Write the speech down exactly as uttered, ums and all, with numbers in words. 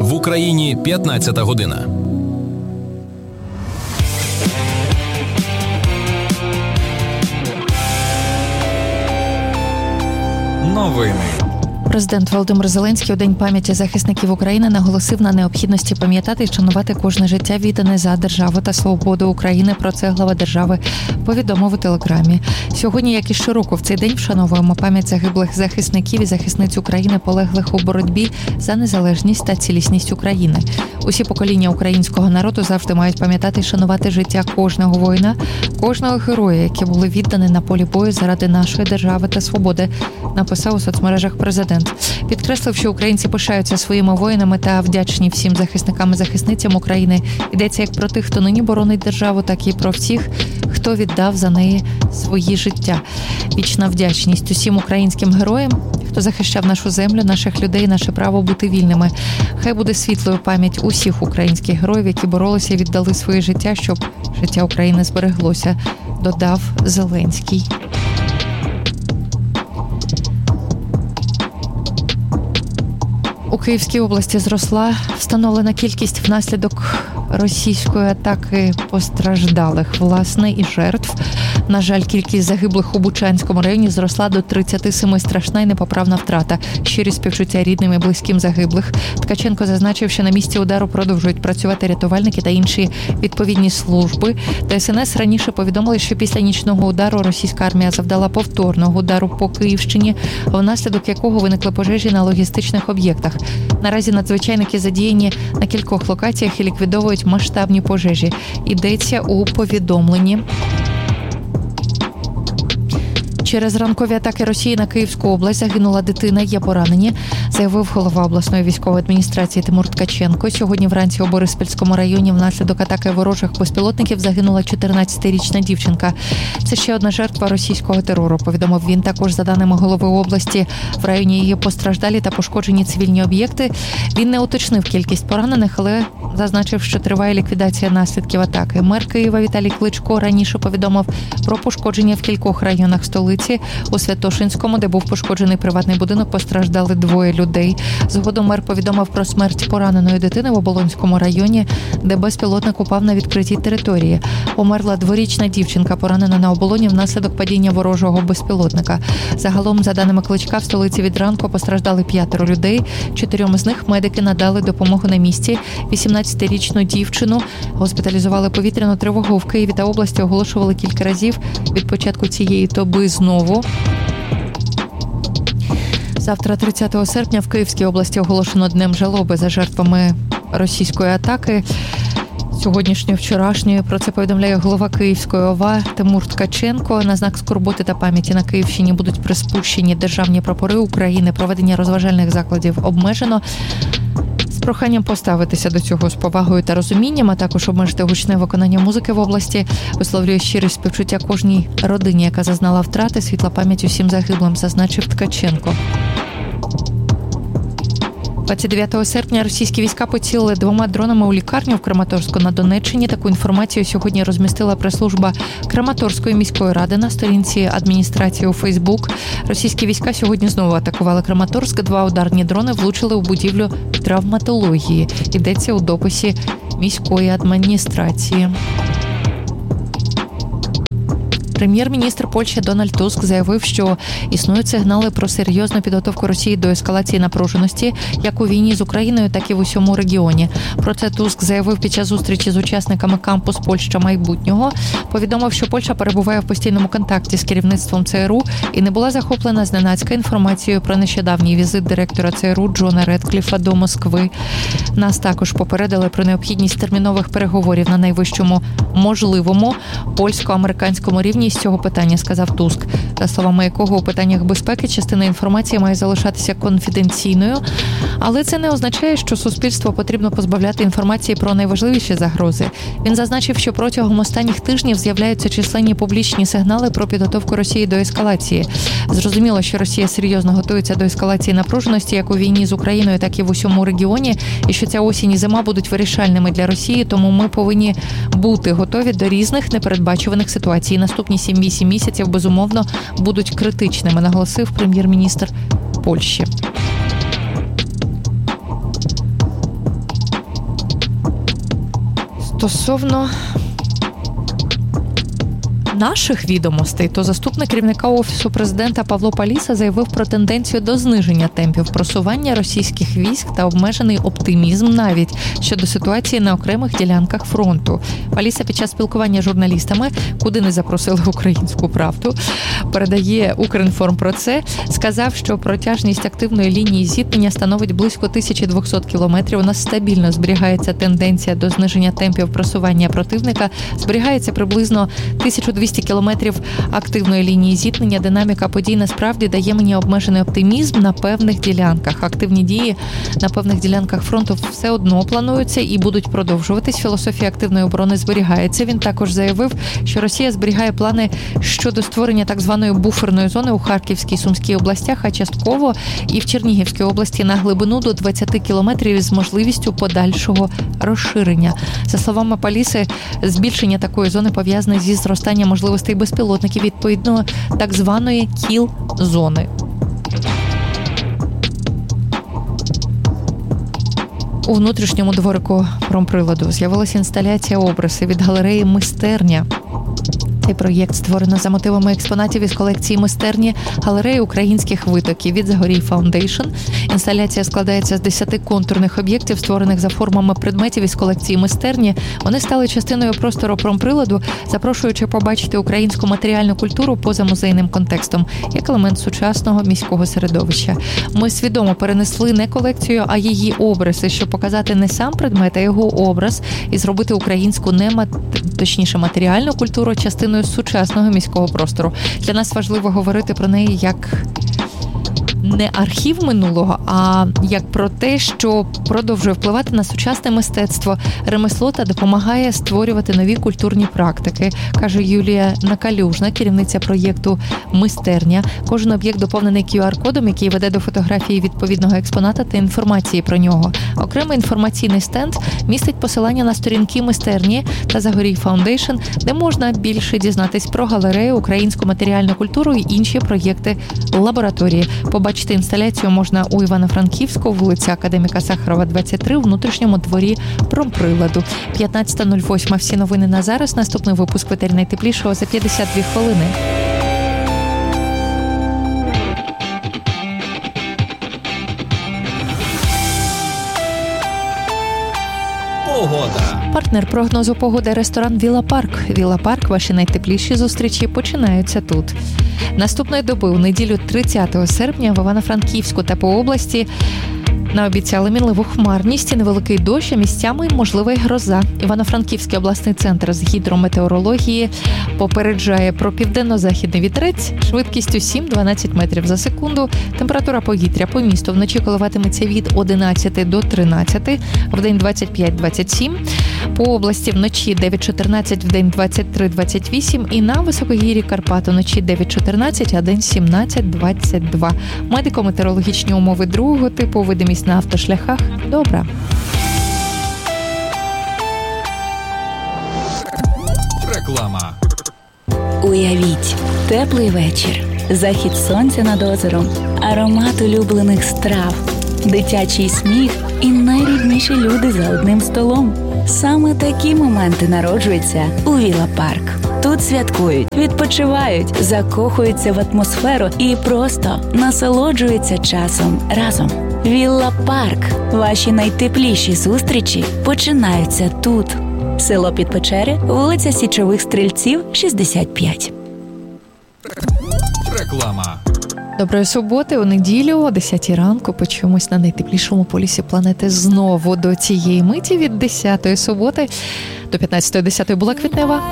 В Україні п'ятнадцята година. Новини. Президент Володимир Зеленський у День пам'яті захисників України наголосив на необхідності пам'ятати і шанувати кожне життя, віддане за державу та свободу України. Про це глава держави повідомив у телеграмі. Сьогодні, як і щороку, в цей день вшановуємо пам'ять загиблих захисників і захисниць України, полеглих у боротьбі за незалежність та цілісність України. Усі покоління українського народу завжди мають пам'ятати і шанувати життя кожного воїна, кожного героя, які були віддані на полі бою заради нашої держави та свободи, написав у соцмережах президент. Підкреслив, що українці пишаються своїми воїнами та вдячні всім захисникам і захисницям України. Йдеться як про тих, хто нині боронить державу, так і про всіх, хто віддав за неї свої життя. Вічна вдячність усім українським героям, хто захищав нашу землю, наших людей, наше право бути вільними. Хай буде світлою пам'ять усіх українських героїв, які боролися і віддали своє життя, щоб життя України збереглося, додав Зеленський. У Київській області зросла встановлена кількість внаслідок російської атаки постраждалих, власне, і жертв. На жаль, кількість загиблих у Бучанському районі зросла до тридцяти семи. Страшна і непоправна втрата. Щирі співчуття рідним і близьким загиблих. Ткаченко зазначив, що на місці удару продовжують працювати рятувальники та інші відповідні служби. ДСНС раніше повідомили, що після нічного удару російська армія завдала повторного удару по Київщині, внаслідок якого виникли пожежі на логістичних об'єктах. Наразі надзвичайники задіяні на кількох локаціях і ліквідовують масштабні пожежі. Йдеться у повідомленні. Через ранкові атаки Росії на Київську область загинула дитина, є поранені, заявив голова обласної військової адміністрації Тимур Ткаченко. Сьогодні вранці у Бориспільському районі внаслідок атаки ворожих безпілотників загинула чотирнадцятирічна дівчинка. Це ще одна жертва російського терору, повідомив він. Також, за даними голови області, в районі її постраждалі та пошкоджені цивільні об'єкти. Він не уточнив кількість поранених, але зазначив, що триває ліквідація наслідків атаки. Мер Києва Віталій Кличко раніше повідомив про пошкодження в кількох районах столиці. У Святошинському, де був пошкоджений приватний будинок, постраждали двоє людей. Згодом мер повідомив про смерть пораненої дитини в Оболонському районі, де безпілотник упав на відкритій території. Померла дворічна дівчинка, поранена на Оболоні внаслідок падіння ворожого безпілотника. Загалом, за даними Кличка, в столиці від ранку постраждали п'ятеро людей. Чотирьом з них медики надали допомогу на місці. вісімнадцятирічну дівчину госпіталізували. Повітряну тривогу в Києві та області оголошували кілька разів від початку цієї доби знову. Завтра, тридцятого серпня, в Київській області оголошено днем жалоби за жертвами російської атаки. Сьогоднішньої, вчорашньої. Про це повідомляє голова Київської ОВА Тимур Ткаченко. На знак скорботи та пам'яті на Київщині будуть приспущені державні прапори України. Проведення розважальних закладів обмежено. З проханням поставитися до цього з повагою та розумінням, а також обмежити гучне виконання музики в області. Висловлює щирі співчуття кожній родині, яка зазнала втрати. Світла пам'ять усім загиблим, зазначив Ткаченко. двадцять дев'ятого серпня російські війська поцілили двома дронами у лікарню в Краматорську на Донеччині. Таку інформацію сьогодні розмістила прес-служба Краматорської міської ради на сторінці адміністрації у Фейсбук. Російські війська сьогодні знову атакували Краматорськ. Два ударні дрони влучили у будівлю травматології. Йдеться у дописі міської адміністрації. Прем'єр-міністр Польщі Дональд Туск заявив, що існують сигнали про серйозну підготовку Росії до ескалації напруженості як у війні з Україною, так і в усьому регіоні. Про це Туск заявив під час зустрічі з учасниками кампус Польща майбутнього. Повідомив, що Польща перебуває в постійному контакті з керівництвом ЦРУ і не була захоплена зненацька інформацією про нещодавній візит директора ЦРУ Джона Редкліфа до Москви. Нас також попередили про необхідність термінових переговорів на найвищому можливому польсько-американському рівні з цього питання, сказав Туск. За словами якого, у питаннях безпеки частина інформації має залишатися конфіденційною, але це не означає, що суспільство потрібно позбавляти інформації про найважливіші загрози. Він зазначив, що протягом останніх тижнів з'являються численні публічні сигнали про підготовку Росії до ескалації. Зрозуміло, що Росія серйозно готується до ескалації напруженості як у війні з Україною, так і в усьому регіоні, і що ця осінь і зима будуть вирішальними для Росії, тому ми повинні бути готові до різних непередбачуваних ситуацій. Наступні сім-вісім місяців, безумовно, будуть критичними, наголосив прем'єр-міністр Польщі. стосовно наших відомостей, то заступник керівника Офісу президента Павло Паліса заявив про тенденцію до зниження темпів просування російських військ та обмежений оптимізм навіть щодо ситуації на окремих ділянках фронту. Паліса під час спілкування з журналістами, куди не запросили Українську правду, передає Укрінформ про це, сказав, що протяжність активної лінії зіткнення становить близько тисяча двісті кілометрів. У нас стабільно зберігається тенденція до зниження темпів просування противника, зберігається приблизно тисяча двісті кілометрів активної лінії зіткнення. Динаміка подій насправді дає мені обмежений оптимізм на певних ділянках. Активні дії на певних ділянках фронту все одно плануються і будуть продовжуватись. Філософія активної оборони зберігається. Він також заявив, що Росія зберігає плани щодо створення так званої буферної зони у Харківській, Сумській областях, а частково і в Чернігівській області на глибину до двадцять кілометрів з можливістю подальшого розширення. За словами Паліси, збільшення такої зони пов'язане зі зростанням можливостей безпілотників, відповідно так званої кіл-зони. У внутрішньому дворику промприладу з'явилася інсталяція образи від галереї «Мистерня». Цей проєкт створено за мотивами експонатів із колекції «Мистерні» галереї українських витоків від Загорій Фаундейшн. Інсталяція складається з десяти контурних об'єктів, створених за формами предметів із колекції «Мистерні». Вони стали частиною простору промприладу, запрошуючи побачити українську матеріальну культуру поза музейним контекстом, як елемент сучасного міського середовища. Ми свідомо перенесли не колекцію, а її образи, щоб показати не сам предмет, а його образ, і зробити українську не мат... точніше матеріальну культуру частиною сучасного міського простору. Для нас важливо говорити про неї як не архів минулого, а як про те, що продовжує впливати на сучасне мистецтво, ремесло та допомагає створювати нові культурні практики, каже Юлія Накалюжна, керівниця проєкту «Мистерня». Кожен об'єкт доповнений кю ар-кодом, який веде до фотографії відповідного експоната та інформації про нього. Окремий інформаційний стенд містить посилання на сторінки «Мистерні» та Загорій Фаундейшн, де можна більше дізнатись про галерею, українську матеріальну культуру і інші проєкти лабораторії. Побачити інсталяцію можна у Івано-Франківську, вулиця Академіка Сахарова, двадцять три, у внутрішньому дворі промприладу. п'ятнадцята нуль восьма. Всі новини на зараз. Наступний випуск «Ветері найтеплішого» за п'ятдесят дві хвилини. Погода. Партнер прогнозу погоди – ресторан «Вілла Парк». «Вілла Парк» – ваші найтепліші зустрічі починаються тут. Наступної доби, у неділю тридцятого серпня, в Івано-Франківську та по області наобіцяли мінливу хмарність і невеликий дощ, а місцями можлива й гроза. Івано-Франківський обласний центр з гідрометеорології попереджає про південно-західний вітрець швидкістю сім-дванадцять метрів за секунду. Температура повітря по місту вночі коливатиметься від одинадцяти до тринадцяти, вдень двадцять п'ять - двадцять сім. По області вночі дев'ять - чотирнадцять, вдень двадцять три - двадцять вісім. І на високогір'ї Карпат вночі дев'ять - чотирнадцять, а день сімнадцять - двадцять два. Медико-метеорологічні умови другого типу, видимість на автошляхах добра. Реклама. Уявіть, теплий вечір, захід сонця над озером, аромат улюблених страв, дитячий сміх і найрідніші люди за одним столом. Саме такі моменти народжуються у Вілла Парк. Тут святкують, відпочивають, закохуються в атмосферу і просто насолоджуються часом разом. Вілла Парк. Ваші найтепліші зустрічі починаються тут. Село Підпечери, вулиця Січових Стрільців, шістдесят п'ять. Реклама. Доброї суботи, у неділю о десятій ранку почуємось на найтеплішому полюсі планети знову. До цієї миті від десятої суботи до п'ятнадцятої десятої була квітнева,